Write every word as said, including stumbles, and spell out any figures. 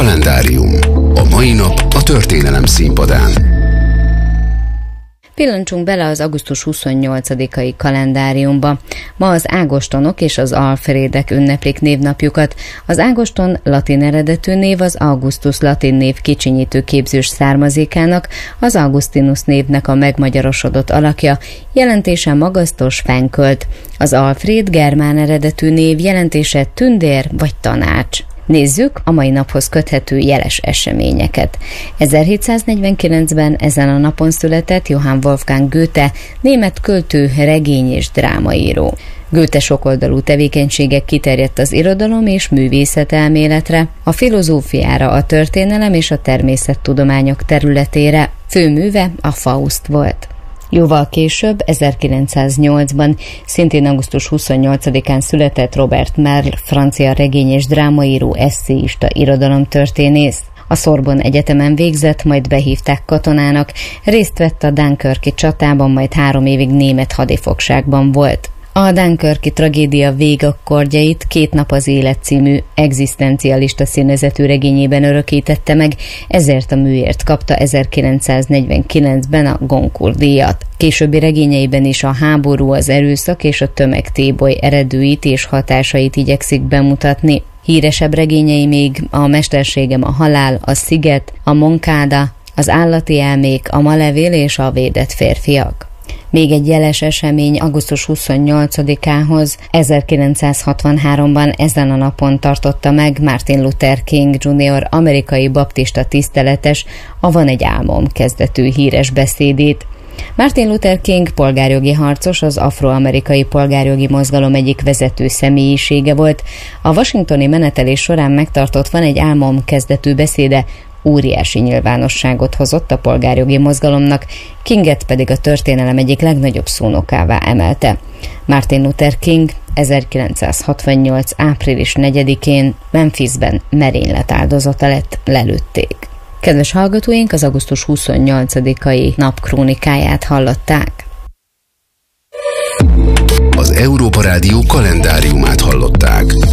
Kalendárium. A mai nap a történelem színpadán. Pillancsunk bele az augusztus huszonnyolcadikai kalendáriumba. Ma az Ágostonok és az Alfrédek ünneplik névnapjukat. Az Ágoston latin eredetű név az Augustus latin név kicsinyítő képzős származékának, az Augustinus névnek a megmagyarosodott alakja, jelentése magasztos fenkölt. Az Alfréd germán eredetű név, jelentése tündér vagy tanács. Nézzük a mai naphoz köthető jeles eseményeket. ezerhétszáznegyvenkilencben ezen a napon született Johann Wolfgang Goethe, német költő, regény és drámaíró. Goethe sokoldalú tevékenysége kiterjedt az irodalom és művészetelméletre, a filozófiára, a történelem és a természettudományok területére. Főműve a Faust volt. Jóval később, ezerkilencszáznyolcban, szintén augusztus huszonnyolcadikán született Robert Merle, francia regény- és drámaíró, esszéista, irodalomtörténész. A Sorbonne Egyetemen végzett, majd behívták katonának, részt vett a Dunkirk-i csatában, majd három évig német hadifogságban volt. A Dunkirk-i tragédia végakkordjait Két nap az élet című egzisztencialista színezetű regényében örökítette meg, ezért a műért kapta ezerkilencszáznegyvenkilencben a Goncourt-díjat. Későbbi regényeiben is a háború, az erőszak és a tömegtéboly eredőit és hatásait igyekszik bemutatni. Híresebb regényei még a Mesterségem, a halál, a Sziget, a Moncada, az állati elmék, a Malevél és a védett férfiak. Még egy jeles esemény augusztus huszonnyolcadikához, ezerkilencszázhatvanháromban ezen a napon tartotta meg Martin Luther King junior amerikai baptista tiszteletes a Van egy álmom kezdetű híres beszédét. Martin Luther King polgárjogi harcos, az afroamerikai polgárjogi mozgalom egyik vezető személyisége volt. A washingtoni menetelés során megtartott Van egy álmom kezdetű beszéde óriási nyilvánosságot hozott a polgárjogi mozgalomnak, Kinget pedig a történelem egyik legnagyobb szónokává emelte. Martin Luther King ezerkilencszázhatvannyolc április negyedikén Memphisben merénylet áldozata lett, lelőtték. Kedves hallgatóink, az augusztus huszonnyolcadikai nap krónikáját hallották. Az Európa Rádió kalendáriumát hallották.